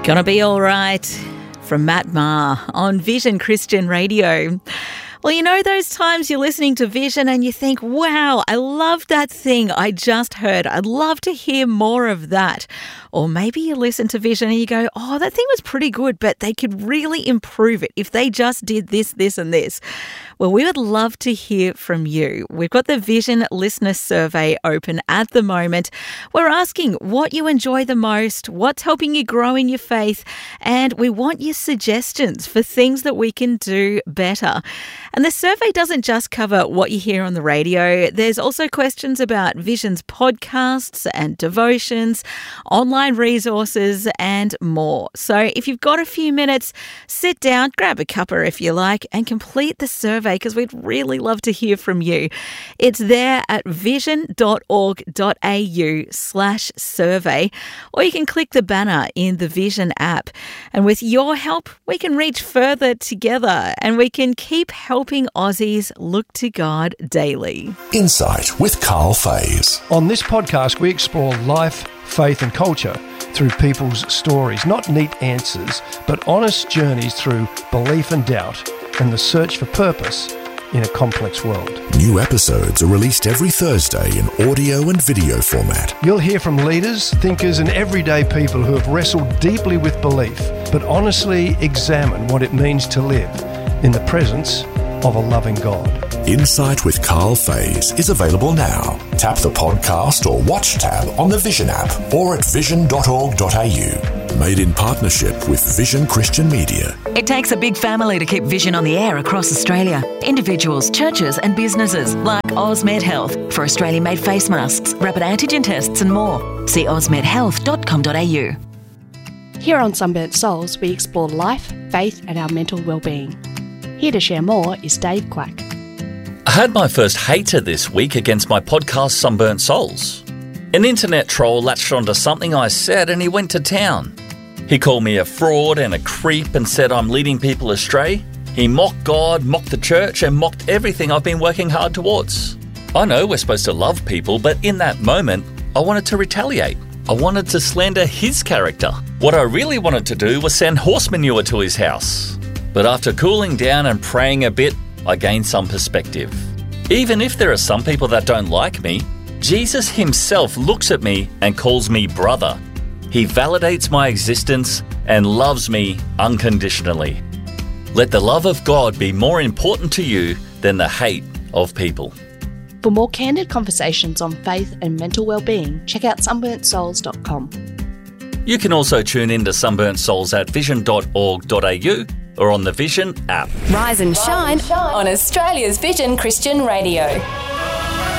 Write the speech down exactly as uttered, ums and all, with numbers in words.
Gonna Be All Right from Matt Maher on Vision Christian Radio. Well, you know those times you're listening to Vision and you think, wow, I love that thing I just heard. I'd love to hear more of that. Or maybe you listen to Vision and you go, oh, that thing was pretty good, but they could really improve it if they just did this, this and this. Well, we would love to hear from you. We've got the Vision Listener Survey open at the moment. We're asking what you enjoy the most, what's helping you grow in your faith, and we want your suggestions for things that we can do better. And the survey doesn't just cover what you hear on the radio. There's also questions about Vision's podcasts and devotions, online resources, and more. So if you've got a few minutes, sit down, grab a cuppa if you like, and complete the survey because we'd really love to hear from you. It's there at vision.org.au slash survey, or you can click the banner in the Vision app. And with your help, we can reach further together and we can keep helping Aussies look to God daily. Insight with Carl Fays. On this podcast, we explore life, faith and culture through people's stories, not neat answers, but honest journeys through belief and doubt and the search for purpose in a complex world. New episodes are released every Thursday in audio and video format. You'll hear from leaders, thinkers and everyday people who have wrestled deeply with belief, but honestly examine what it means to live in the presence of a loving God. Insight with Carl Fays is available now. Tap the podcast or watch tab on the Vision app or at vision dot org dot a u. Made in partnership with Vision Christian Media. It takes a big family to keep Vision on the air across Australia. Individuals, churches and businesses like Osmed Health for Australian-made face masks, rapid antigen tests and more. See osmed health dot com dot a u. Here on Sunburnt Souls, we explore life, faith and our mental well-being. Here to share more is Dave Quack. I had my first hater this week against my podcast Sunburnt Souls. An internet troll latched onto something I said and he went to town. He called me a fraud and a creep and said I'm leading people astray. He mocked God, mocked the church and mocked everything I've been working hard towards. I know we're supposed to love people, but in that moment, I wanted to retaliate. I wanted to slander his character. What I really wanted to do was send horse manure to his house. But after cooling down and praying a bit, I gained some perspective. Even if there are some people that don't like me, Jesus himself looks at me and calls me brother. He validates my existence and loves me unconditionally. Let the love of God be more important to you than the hate of people. For more candid conversations on faith and mental well-being, check out sunburnt souls dot com. You can also tune in to Sunburnt Souls at vision dot org dot a u or on the Vision app. Rise and shine on Australia's Vision Christian Radio.